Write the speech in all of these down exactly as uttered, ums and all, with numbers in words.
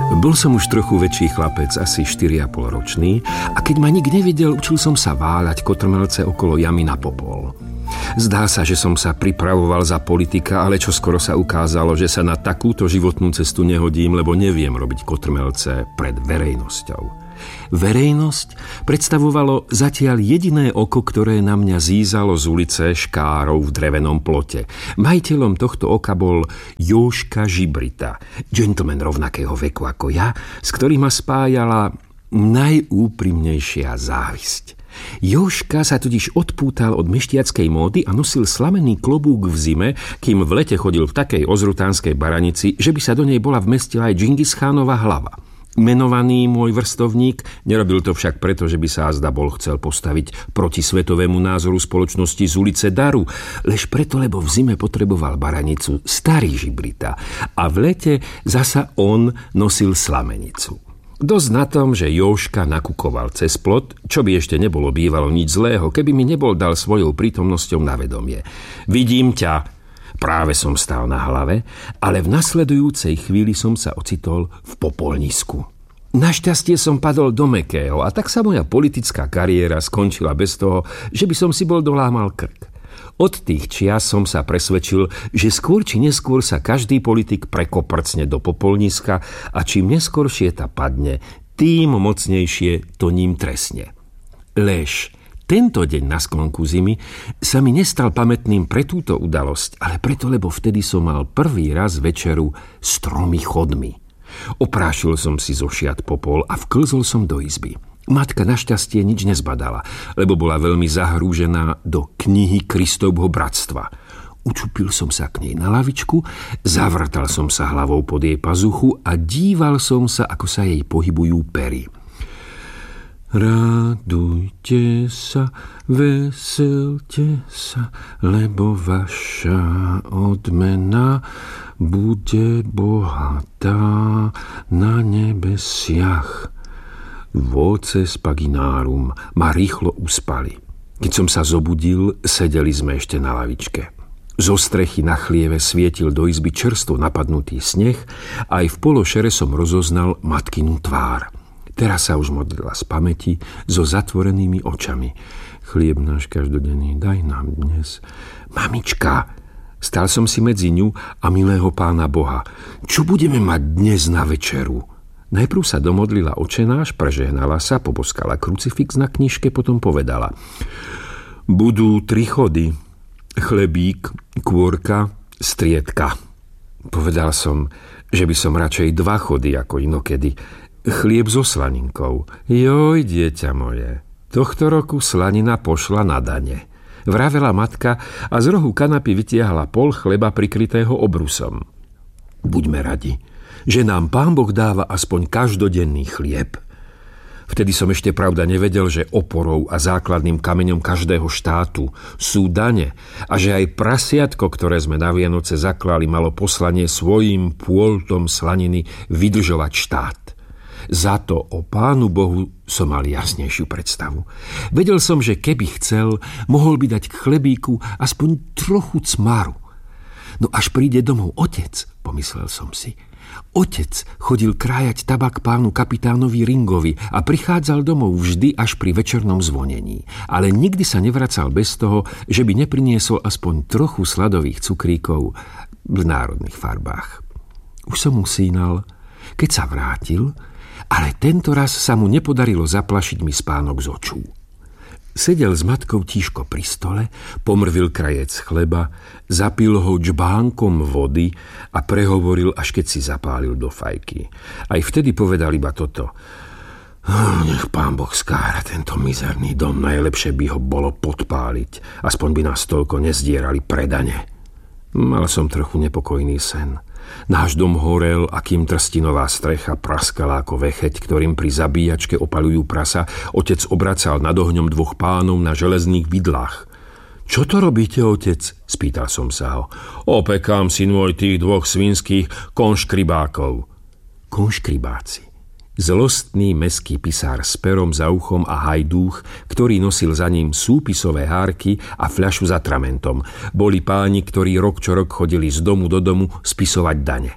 Bol som už trochu väčší chlapec, asi štyri a pol ročný, a keď ma nik nevidel, učil som sa váľať kotrmelce okolo jamy na popol. Zdá sa, že som sa pripravoval za politika, ale čo skoro sa ukázalo, že sa na takúto životnú cestu nehodím, lebo neviem robiť kotrmelce pred verejnosťou. Verejnosť predstavovalo zatiaľ jediné oko, ktoré na mňa zízalo z ulice škárov v drevenom plote. Majiteľom tohto oka bol Jožka Žibrita, gentleman rovnakého veku ako ja, s ktorým ma spájala najúprimnejšia závisť. Jožka sa totiž odpútal od meštiackej módy a nosil slamený klobúk v zime, kým v lete chodil v takej ozrutánskej baranici, že by sa do nej bola vmestila aj Džingischánova hlava. Menovaný môj vrstovník nerobil to však preto, že by sa azda bol chcel postaviť proti svetovému názoru spoločnosti z ulice Daru, lež preto, lebo v zime potreboval baranicu starý Žibrita a v lete zasa on nosil slamenicu. Dosť na tom, že Jožka nakukoval cez plot, čo by ešte nebolo bývalo nič zlého, keby mi nebol dal svojou prítomnosťou na vedomie. Vidím ťa. Práve som stál na hlave, ale v nasledujúcej chvíli som sa ocitol v popolnisku. Našťastie som padol do mäkkého a tak sa moja politická kariéra skončila bez toho, že by som si bol dolámal krk. Od tých čias som sa presvedčil, že skôr či neskôr sa každý politik prekoprcne do popolniska a čím neskoršie ta padne, tým mocnejšie to ním tresne. Lež tento deň na sklonku zimy sa mi nestal pamätným pre túto udalosť, ale preto, lebo vtedy som mal prvý raz večeru s tromi chodmi. Oprášil som si zo šiat popol a vklzol som do izby. Matka našťastie nič nezbadala, lebo bola veľmi zahrúžená do knihy Kristovho bratstva. Učupil som sa k nej na lavičku, zavrtal som sa hlavou pod jej pazuchu a díval som sa, ako sa jej pohybujú pery. Radujte sa, veselte sa, lebo vaša odmena bude bohatá na nebesiach. Voces paginarum ma rýchlo uspali. Keď som sa zobudil, sedeli sme ešte na lavičke. Zo strechy na chlieve svietil do izby čerstvo napadnutý sneh a aj v pološere som rozoznal matkinu tvár. Teraz sa už modlila z pamäti so zatvorenými očami. Chlieb náš každodenný, daj nám dnes. Mamička, stal som si medzi ňu a milého Pána Boha. Čo budeme mať dnes na večeru? Najprv sa domodlila očenáš, prežehnala sa, poboskala krucifix na knižke, potom povedala: budú tri chody. Chlebík, kôrka, striedka. Povedal som, že by som radšej dva chody ako inokedy. Chlieb so slaninkou. Joj, dieťa moje, tohto roku slanina pošla na dane. Vravela matka a z rohu kanapy vytiahla pol chleba prikrytého obrusom. Buďme radi, že nám Pán Boh dáva aspoň každodenný chlieb. Vtedy som ešte pravda nevedel, že oporou a základným kameňom každého štátu sú dane a že aj prasiatko, ktoré sme na Vianoce zaklali, malo poslanie svojím pôltom slaniny vydržovať štát. Za to o Pánu Bohu som mal jasnejšiu predstavu. Vedel som, že keby chcel, mohol by dať k chlebíku aspoň trochu cmaru. No až príde domov otec, pomyslel som si. Otec chodil krájať tabak pánu kapitánovi Ringovi a prichádzal domov vždy až pri večernom zvonení. Ale nikdy sa nevracal bez toho, že by nepriniesol aspoň trochu sladových cukríkov v národných farbách. Už som usínal, keď sa vrátil, ale tento raz sa mu nepodarilo zaplašiť mi spánok z očú. Sedel s matkou tížko pri stole, pomrvil krajec chleba, zapil ho džbánkom vody a prehovoril, až keď si zapálil do fajky. Aj vtedy povedal iba toto: nech Pán Boh skára tento mizerný dom, najlepšie by ho bolo podpáliť, aspoň by nás toľko nezdierali predane. Mal som trochu nepokojný sen. Náš dom horel, a kým trstinová strecha praskala ako vecheť, ktorým pri zabíjačke opaľujú prasa, otec obracal nad ohňom dvoch pánov na železných vidlách. Čo to robíte, otec? Spýtal som sa ho. Opekám, syn môj, tých dvoch svinských konškribákov. Konškribáci. Zlostný mestský pisár s perom za uchom a hajdúch, ktorý nosil za ním súpisové hárky a fľašu za tramentom. Boli páni, ktorí rok čo rok chodili z domu do domu spisovať dane.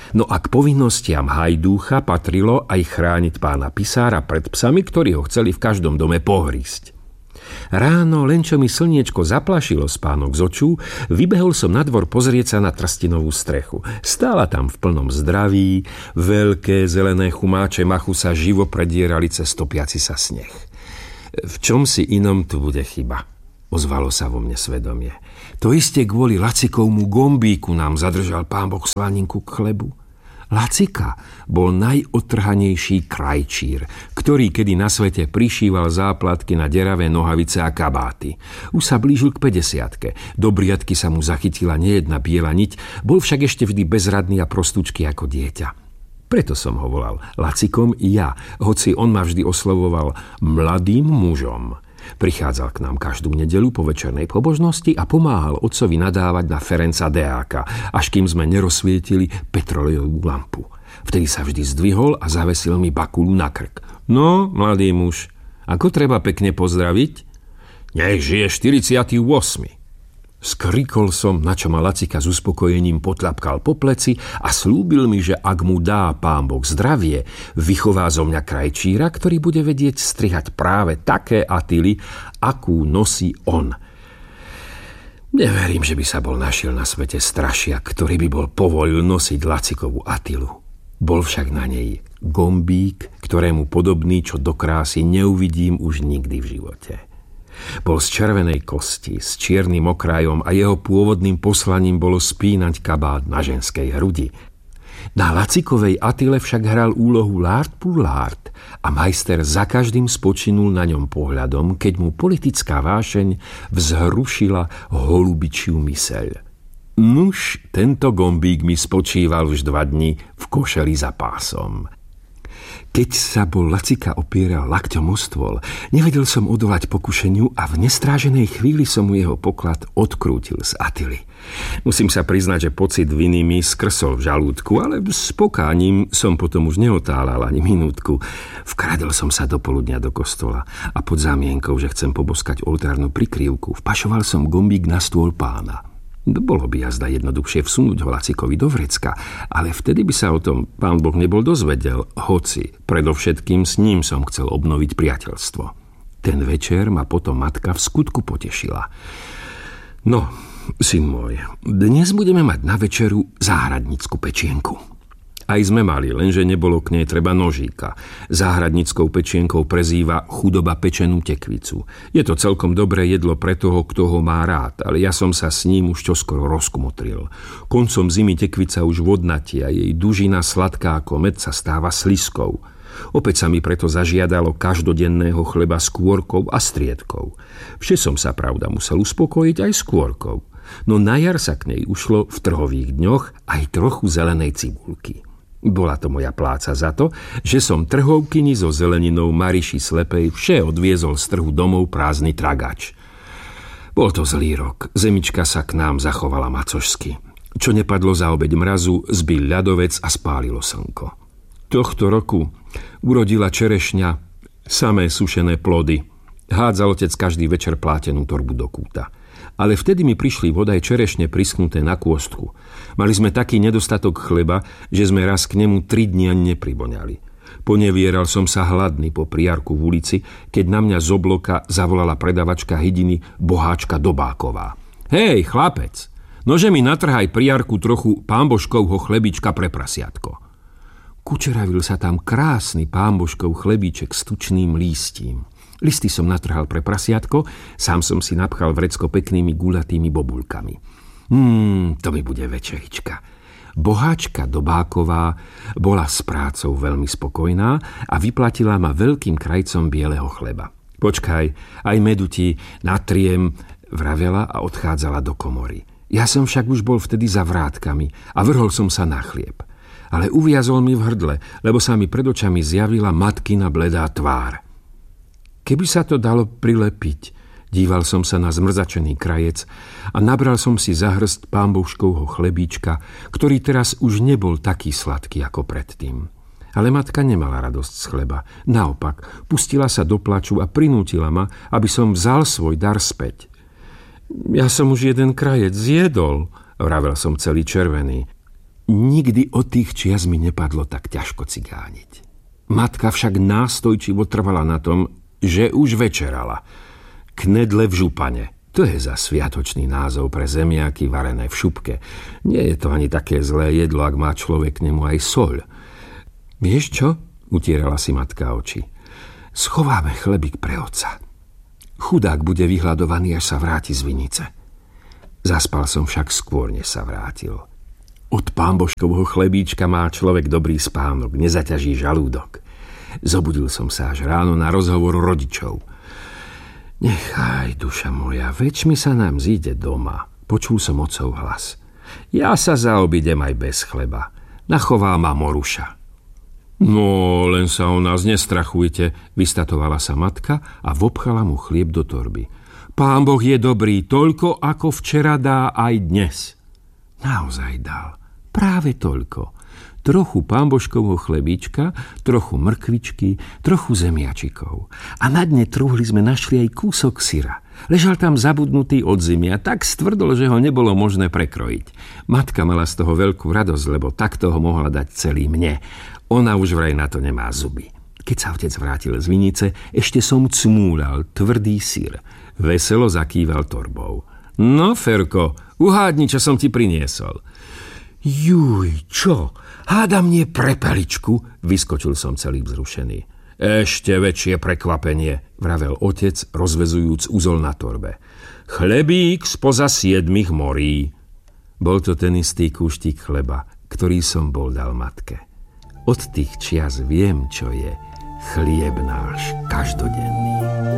No a k povinnostiam hajdúcha patrilo aj chrániť pána pisára pred psami, ktorí ho chceli v každom dome pohrísť. Ráno, len čo mi slniečko zaplašilo spánok z očú, vybehol som na dvor pozrieť sa na trstinovú strechu. Stála tam v plnom zdraví, veľké zelené chumáče machu sa živo predierali cez topiaci sa sneh. V čom si inom tu bude chyba? Ozvalo sa vo mne svedomie. To isté kvôli Lacikovmu gombíku nám zadržal pán Boh slaninku k chlebu. Lacika bol najotrhanejší krajčír, ktorý kedy na svete prišíval záplatky na deravé nohavice a kabáty. Už sa blížil k päťdesiatke. Do briadky sa mu zachytila nejedna biela niť, bol však ešte vždy bezradný a prostúčky ako dieťa. Preto som ho volal Lacikom ja, hoci on ma vždy oslovoval mladým mužom. Prichádzal k nám každú nedeľu po večernej pobožnosti a pomáhal otcovi nadávať na Ferenca Deáka, až kým sme nerozsvietili petrolejovú lampu. Vtedy sa vždy zdvihol a zavesil mi bakulu na krk. No, mladý muž, ako treba pekne pozdraviť? Nech žije štyridsiaty ôsmy Skrikol som, na čo ma Lacika s uspokojením potlapkal po pleci a slúbil mi, že ak mu dá pán Boh zdravie, vychová zo mňa krajčíra, ktorý bude vedieť strihať práve také Atily, akú nosí on. Neverím, že by sa bol našiel na svete strašiak, ktorý by bol povolil nosiť Lacikovú Atilu. Bol však na nej gombík, ktorému podobný, čo do krásy neuvidím už nikdy v živote. Bol z červenej kosti, s čiernym okrajom a jeho pôvodným poslaním bolo spínať kabát na ženskej hrudi. Na Lacikovej Atile však hral úlohu lard pour lard a majster za každým spočinul na ňom pohľadom, keď mu politická vášeň vzhrušila holubičiu myseľ. Nuž, tento gombík mi spočíval už dva dni v košeli za pásom. Keď sa bol Lacika opieral lakťom o stôl, nevedel som odolať pokušeniu a v nestráženej chvíli som mu jeho poklad odkrútil z Atily. Musím sa priznať, že pocit viny mi skrsol v žalúdku, ale s pokáním som potom už neotálal ani minútku. Vkradol som sa do poludňa do kostola a pod zámienkou, že chcem poboskať oltárnu prikryvku, vpašoval som gombík na stôl pána. Bolo by jazda jednoduchšie vsunúť ho Lacikovi do vrecka, ale vtedy by sa o tom pán Boh nebol dozvedel, hoci predovšetkým s ním som chcel obnoviť priateľstvo. Ten večer ma potom matka v skutku potešila. No, syn môj, dnes budeme mať na večeru záhradnícku pečienku. Aj sme mali, lenže nebolo k nej treba nožíka. Záhradníckou pečienkou prezýva chudoba pečenú tekvicu. Je to celkom dobré jedlo pre toho, kto ho má rád, ale ja som sa s ním už čoskoro rozkmotril. Koncom zimy tekvica už vodnatie a jej dužina sladká ako med sa stáva sliskou. Opäť sa mi preto zažiadalo každodenného chleba s kôrkou a striedkou. Vše som sa, pravda, musel uspokojiť aj s kôrkou. No na jar sa k nej ušlo v trhových dňoch aj trochu zelenej cibulky. Bola to moja pláca za to, že som trhovkyni so zeleninou Mariši Slepej vše odviezol z trhu domov prázdny tragač. Bol to zlý rok, zemička sa k nám zachovala macožsky. Čo nepadlo za obeď mrazu, zbil ľadovec a spálilo slnko. Tohto roku urodila čerešňa samé sušené plody. Hádzal otec každý večer plátenú torbu do kúta. Ale vtedy mi prišli vodaj čerešne prisknuté na kôstku. Mali sme taký nedostatok chleba, že sme raz k nemu tri dni ani nepriboňali. Ponevieral som sa hladný po priarku v ulici, keď na mňa z obloka zavolala predavačka hydiny Boháčka Dobáková. Hej, chlapec, nože mi natrhaj priarku trochu pánbožkovho chlebička pre prasiatko. Kučeravil sa tam krásny pánbožkov chlebíček s tučným lístím. Listy som natrhal pre prasiatko, sám som si napchal vrecko peknými guľatými bobulkami. Hmm, to mi bude večerička. Boháčka Dobáková bola s prácou veľmi spokojná a vyplatila ma veľkým krajcom bieleho chleba. Počkaj, aj medu ti natriem, vravela a odchádzala do komory. Ja som však už bol vtedy za vrátkami a vrhol som sa na chlieb. Ale uviazol mi v hrdle, lebo sa mi pred očami zjavila matkina bledá tvár. Keby sa to dalo prilepiť, díval som sa na zmrzačený krajec a nabral som si za hrst pánbožkovho chlebíčka, ktorý teraz už nebol taký sladký ako predtým. Ale matka nemala radosť z chleba. Naopak, pustila sa do plaču a prinútila ma, aby som vzal svoj dar späť. Ja som už jeden krajec zjedol, vravel som celý červený. Nikdy od tých čias mi nepadlo tak ťažko cigániť. Matka však nástojčivo trvala na tom, že už večerala. Knedle v župane. To je za sviatočný názov pre zemiaky varené v šupke. Nie je to ani také zlé jedlo, ak má človek k nemu aj soľ. Vieš čo? Utierala si matka oči. Schováme chlebík pre otca. Chudák bude vyhľadovaný, až sa vráti z vinice. Zaspal som však skôr, než sa vrátil. Od pámbožkovho chlebíčka má človek dobrý spánok, nezaťaží žalúdok. Zobudil som sa až ráno na rozhovor rodičov. Nechaj, duša moja, veď mi sa nám zíde doma. Počul som otcov hlas. Ja sa zaobidem aj bez chleba. Nachová ma Moruša. No, len sa o nás nestrachujte, vystatovala sa matka a vopchala mu chlieb do torby. Pán Boh je dobrý toľko, ako včera dá aj dnes. Naozaj dal. Práve toľko. Trochu pánbožkovho chlebíčka, trochu mrkvičky, trochu zemiačikov. A na dne truhly sme našli aj kúsok syra. Ležal tam zabudnutý od zimy a tak stvrdol, že ho nebolo možné prekrojiť. Matka mala z toho veľkú radosť, lebo takto ho mohla dať celý mne. Ona už vraj na to nemá zuby. Keď sa otec vrátil z vinice, ešte som cmúľal tvrdý syr. Veselo zakýval torbou. No, Ferko, uhádni, čo som ti priniesol. Juj, čo? Hádam nie prepeličku, vyskočil som celý vzrušený. Ešte väčšie prekvapenie, vravel otec, rozvezujúc uzol na torbe. Chlebík spoza siedmých morí. Bol to ten istý kúštik chleba, ktorý som bol dal matke. Od tých čias viem, čo je chlieb náš každodenný.